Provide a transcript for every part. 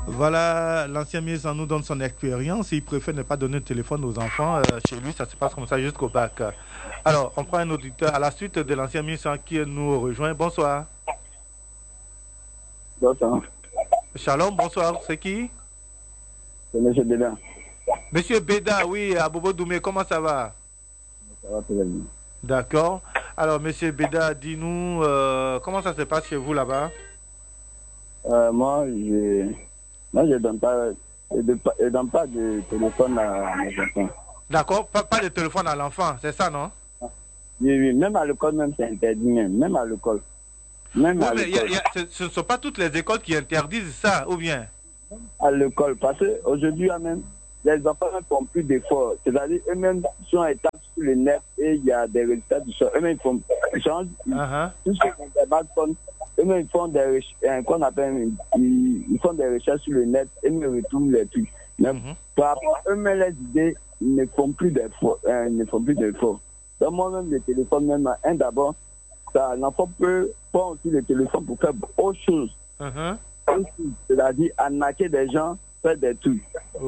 Voilà, l'ancien ministre nous donne son expérience. Il préfère ne pas donner de téléphone aux enfants. Chez lui, ça se passe comme ça jusqu'au bac. Alors, on prend un auditeur à la suite de l'ancien ministre qui nous rejoint. Bonsoir. Bonsoir. Shalom, bonsoir. C'est qui? C'est M. Béda. Monsieur Béda, oui, à Bobo Doumé, comment ça va? Ça va très bien. D'accord. Alors, Monsieur Béda, dis-nous, comment ça se passe chez vous là-bas? Moi, je donne pas de téléphone à mes enfants. D'accord, pas de téléphone à l'enfant, c'est ça, non? Oui, oui, même à l'école, même c'est interdit, même à l'école. Même Oui, à mais l'école. ce ne sont pas toutes les écoles qui interdisent ça, ou bien? À l'école, parce qu'aujourd'hui, même, les enfants ne font plus d'efforts. C'est-à-dire, eux-mêmes sont étapes sur le net et il y a des résultats du sort. Eux-mêmes, ils changent, tout ce qui est des smartphones. Eux-mêmes, ils font des ils font des recherches sur le net et ils retrouvent les trucs. Mais par rapport à eux-mêmes, les idées, ils ne font plus d'efforts. Donc, moi-même, le téléphone, même, d'abord, l'enfant peut prendre aussi le téléphone pour faire autre chose. C'est-à-dire arnaquer des gens, faire des trucs.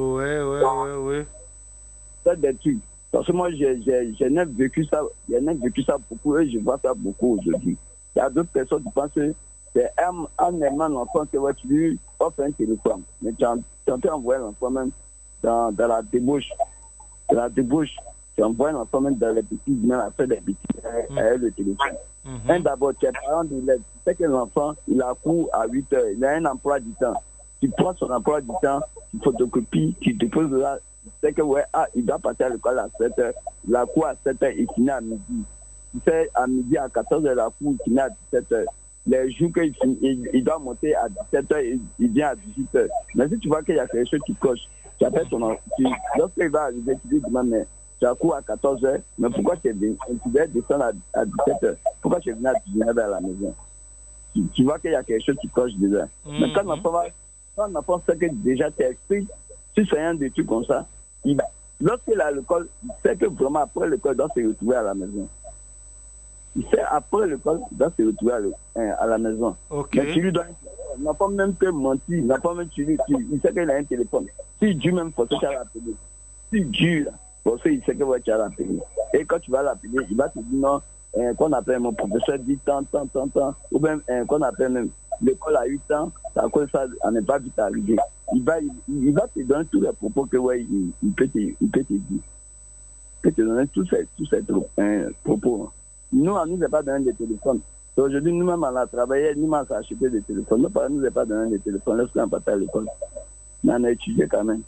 Oui. Faire des trucs. Parce que moi, j'ai vécu ça beaucoup et je vois ça beaucoup aujourd'hui. Il y a d'autres personnes qui pensent que c'est un aimant l'enfant que tu lui offres un téléphone. Mais tu as envoyé l'enfant même dans la débauche. Dans la débauche, tu envoies l'enfant même dans les bêtises, même à faire des bêtises avec le téléphone. D'abord, tu es parent d'élève. Tu sais que l'enfant, il a cours à 8 heures. Il a un emploi du temps. Tu prends son emploi du temps, tu photocopies, tu déposes là. Tu sais que il doit partir à l'école à 7 heures. Il a cours à 7 heures, il finit à midi. Tu sais, à midi, à 14 heures, il a cours, il finit à 17 heures. Les jours qu'il doit monter à 17 heures, il vient à 18 heures. Mais si tu vois qu'il y a quelque chose qui coche, tu appelles ton enfant. Lorsqu'il va arriver, tu dis, mais tu as cours à 14 heures, mais pourquoi tu devais descendre à 17 heures? Pourquoi tu es venu à 19 heures à la maison? Tu vois qu'il y a quelque chose qui coche déjà. Mais quand l'enfant sait que déjà tu expliques, si c'est un des trucs comme ça, lorsqu'il est à l'école, il sait que vraiment après l'école, il doit se retrouver à la maison. Il sait après l'école, il doit se retrouver à la maison. Mais tu lui donnes, il n'a pas même que mentir, il n'a pas même il sait qu'il a un téléphone. Si Dieu même force, tu as l'appeler. Si Dieu, parce qu'il sait que tu as l'appeler. Et quand tu vas l'appeler, il va te dire non, qu'on appelle mon professeur dit tant, ou bien qu'on appelle même l'école à 8 ans, ça cause ça, on n'est pas vite arrivé. Il va te donner tous les propos que il peut te dire. Il peut te donner tous ces propos. Nous, on ne nous a pas donné de téléphone. Aujourd'hui, nous-mêmes, on a travaillé, nous-mêmes, on a acheté des téléphones. Nos parents ne nous ont pas donné de téléphone lorsqu'on partait à l'école. Mais on a étudié quand même.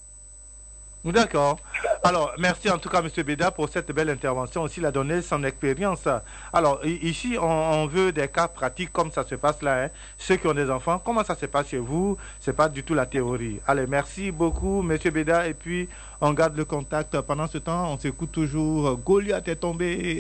D'accord. Alors, merci en tout cas, M. Béda, pour cette belle intervention. Aussi, il a donné son expérience. Alors, ici, on veut des cas pratiques comme ça se passe là. Hein. Ceux qui ont des enfants, comment ça se passe chez vous? C'est pas du tout la théorie. Allez, merci beaucoup, M. Béda. Et puis, on garde le contact. Pendant ce temps, on s'écoute toujours. Goliath est tombé.